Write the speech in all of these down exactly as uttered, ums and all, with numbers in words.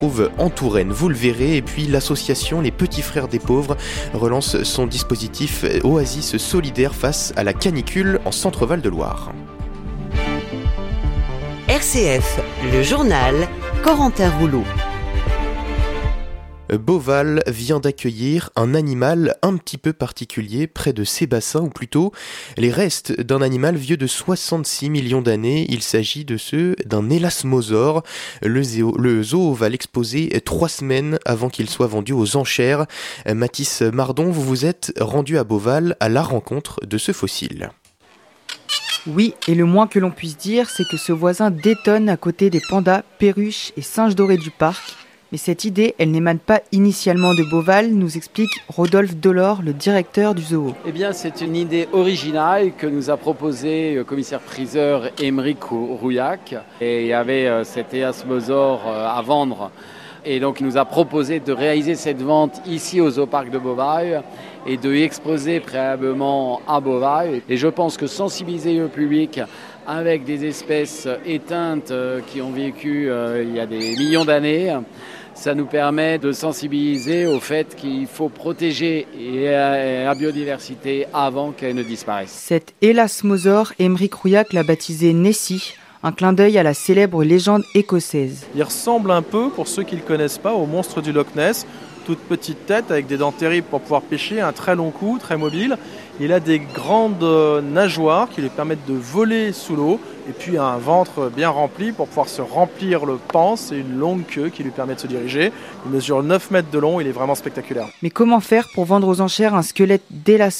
En Touraine, vous le verrez, et puis l'association Les Petits Frères des Pauvres relance son dispositif Oasis solidaire face à la canicule en Centre-Val de Loire. R C F, le journal, Corentin Rouleau. Beauval vient d'accueillir un animal un petit peu particulier près de ses bassins, ou plutôt les restes d'un animal vieux de soixante-six millions d'années. Il s'agit de ceux d'un élasmosaure. Le zoo, le zoo va l'exposer trois semaines avant qu'il soit vendu aux enchères. Mathis Mardon, vous vous êtes rendu à Beauval à la rencontre de ce fossile. Oui, et le moins que l'on puisse dire, c'est que ce voisin détonne à côté des pandas, perruches et singes dorés du parc. Mais cette idée, elle n'émane pas initialement de Beauval, nous explique Rodolphe Delors, le directeur du zoo. Eh bien, c'est une idée originale que nous a proposé le commissaire-priseur Émeric Rouillac. Et il y avait euh, cet élasmosaure euh, à vendre. Et donc, il nous a proposé de réaliser cette vente ici au Zooparc de Beauval et de l'exposer préalablement à Beauval. Et je pense que sensibiliser le public avec des espèces éteintes euh, qui ont vécu euh, il y a des millions d'années, ça nous permet de sensibiliser au fait qu'il faut protéger la biodiversité avant qu'elle ne disparaisse. Cet élasmosaure, Émeric Rouillac l'a baptisé Nessie, un clin d'œil à la célèbre légende écossaise. Il ressemble un peu, pour ceux qui ne le connaissent pas, au monstre du Loch Ness. Toute petite tête avec des dents terribles pour pouvoir pêcher, un très long cou, très mobile. Il a des grandes nageoires qui lui permettent de voler sous l'eau et puis un ventre bien rempli pour pouvoir se remplir le panse et une longue queue qui lui permet de se diriger. Il mesure neuf mètres de long, il est vraiment spectaculaire. Mais comment faire pour vendre aux enchères un squelette d'élasmosaure ?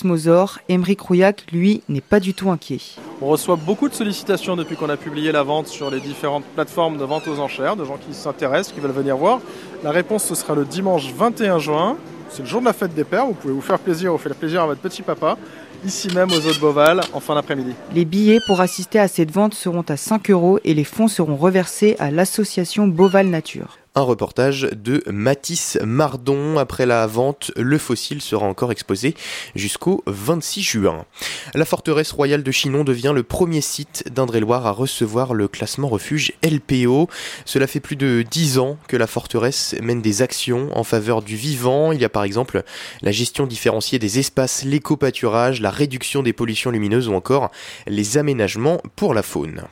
Émeric Rouillac, lui, n'est pas du tout inquiet. On reçoit beaucoup de sollicitations depuis qu'on a publié la vente sur les différentes plateformes de vente aux enchères, de gens qui s'intéressent, qui veulent venir voir. La réponse, ce sera le dimanche vingt et un juin. C'est le jour de la fête des pères, vous pouvez vous faire plaisir, vous faites plaisir à votre petit papa, ici même au zoo de Beauval, en fin d'après-midi. Les billets pour assister à cette vente seront à cinq euros et les fonds seront reversés à l'association Beauval Nature. Un reportage de Mathis Mardon. Après la vente, le fossile sera encore exposé jusqu'au vingt-six juin. La forteresse royale de Chinon devient le premier site d'Indre-et-Loire à recevoir le classement refuge L P O. Cela fait plus de dix ans que la forteresse mène des actions en faveur du vivant. Il y a par exemple la gestion différenciée des espaces, l'éco-pâturage, la réduction des pollutions lumineuses ou encore les aménagements pour la faune.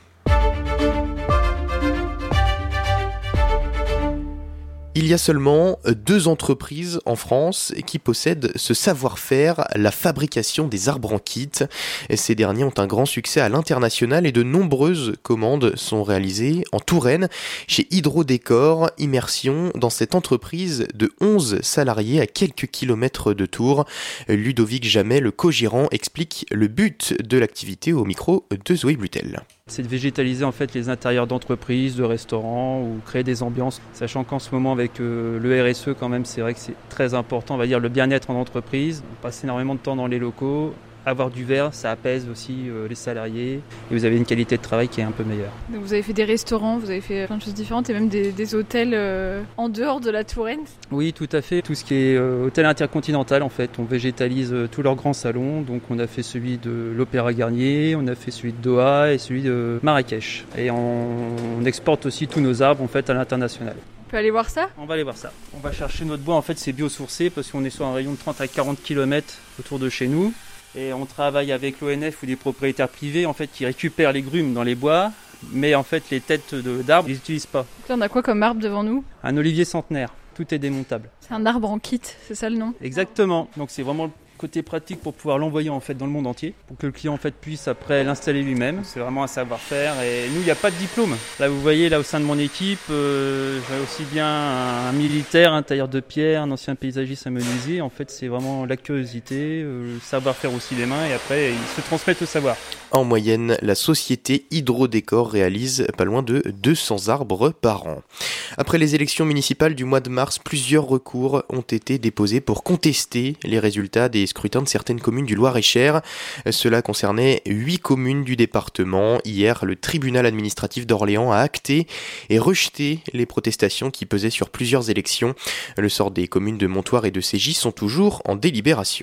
Il y a seulement deux entreprises en France qui possèdent ce savoir-faire, la fabrication des arbres en kit. Ces derniers ont un grand succès à l'international et de nombreuses commandes sont réalisées en Touraine chez Hydrodécor. Immersion dans cette entreprise de onze salariés à quelques kilomètres de Tours. Ludovic Jamet, le co-gérant, explique le but de l'activité au micro de Zoé Blutel. C'est de végétaliser en fait les intérieurs d'entreprises, de restaurants ou créer des ambiances. Sachant qu'en ce moment avec euh, le R S E quand même, c'est vrai que c'est très important, on va dire le bien-être en entreprise. On passe énormément de temps dans les locaux. Avoir du vert, ça apaise aussi euh, les salariés et vous avez une qualité de travail qui est un peu meilleure. Donc vous avez fait des restaurants, vous avez fait plein de choses différentes et même des, des hôtels euh, en dehors de la Touraine. Oui, tout à fait. Tout ce qui est euh, hôtel intercontinental en fait, on végétalise euh, tous leurs grands salons. Donc on a fait celui de l'Opéra Garnier, on a fait celui de Doha et celui de Marrakech. Et on, on exporte aussi tous nos arbres en fait à l'international. On peut aller voir ça ? On va aller voir ça. On va chercher notre bois, en fait c'est biosourcé parce qu'on est sur un rayon de trente à quarante kilomètres autour de chez nous. Et on travaille avec l'O N F ou des propriétaires privés en fait, qui récupèrent les grumes dans les bois, mais en fait les têtes de, d'arbres, ils les utilisent pas. Donc là on a quoi comme arbre devant nous ? Un olivier centenaire, tout est démontable. C'est un arbre en kit, c'est ça le nom ? Exactement, donc c'est vraiment le côté pratique pour pouvoir l'envoyer en fait dans le monde entier, pour que le client en fait puisse après l'installer lui-même. C'est vraiment un savoir-faire et nous il n'y a pas de diplôme. Là vous voyez là au sein de mon équipe, euh, j'ai aussi bien un militaire, un tailleur de pierre, un ancien paysagiste, un menuisier. En fait c'est vraiment la curiosité, euh, le savoir-faire aussi des mains et après ils se transmettent le savoir. En moyenne, la société Hydrodécor réalise pas loin de deux cents arbres par an. Après les élections municipales du mois de mars, plusieurs recours ont été déposés pour contester les résultats des scrutins de certaines communes du Loir-et-Cher. Cela concernait huit communes du département. Hier, le tribunal administratif d'Orléans a acté et rejeté les protestations qui pesaient sur plusieurs élections. Le sort des communes de Montoire et de Cégis sont toujours en délibération.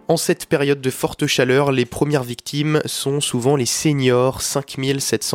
En cette période de forte chaleur, les premières victimes sont souvent les seniors, cinq mille sept cents